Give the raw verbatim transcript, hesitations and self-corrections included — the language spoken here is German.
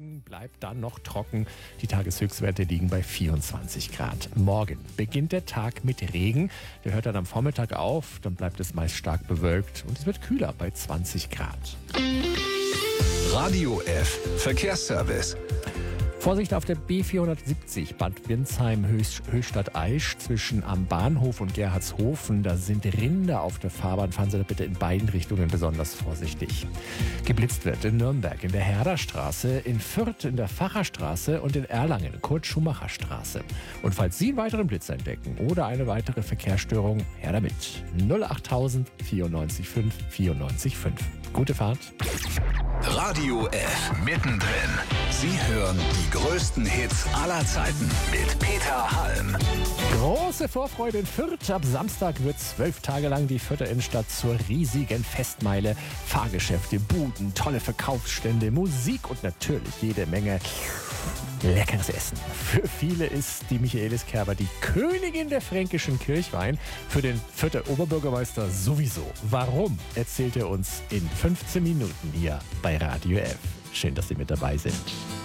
Morgen bleibt dann noch trocken. Die Tageshöchstwerte liegen bei vierundzwanzig Grad. Morgen beginnt der Tag mit Regen. Der hört dann am Vormittag auf. Dann bleibt es meist stark bewölkt und es wird kühler bei zwanzig Grad. Radio F. Verkehrsservice. Vorsicht auf der B vierhundertsiebzig Bad Windsheim Höchstadt Aisch zwischen am Bahnhof und Gerhardshofen. Da sind Rinder auf der Fahrbahn. Fahren Sie da bitte in beiden Richtungen besonders vorsichtig. Geblitzt wird in Nürnberg in der Herderstraße, in Fürth in der Facherstraße und in Erlangen Kurt-Schumacher-Straße. Und falls Sie einen weiteren Blitz entdecken oder eine weitere Verkehrsstörung, her damit. null achttausend vierundneunzig fünf vierundneunzig fünf. Gute Fahrt. Radio F. Mittendrin. Sie hören die größten Hits aller Zeiten mit Peter Halm. Große Vorfreude in Fürth. Ab Samstag wird zwölf Tage lang die Fürther Innenstadt zur riesigen Festmeile. Fahrgeschäfte, Buden, tolle Verkaufsstände, Musik und natürlich jede Menge leckeres Essen. Für viele ist die Michaelis Kerber die Königin der fränkischen Kirchwein. Für den Fürther Oberbürgermeister sowieso. Warum, erzählt er uns in fünfzehn Minuten hier bei Radio F. Schön, dass Sie mit dabei sind.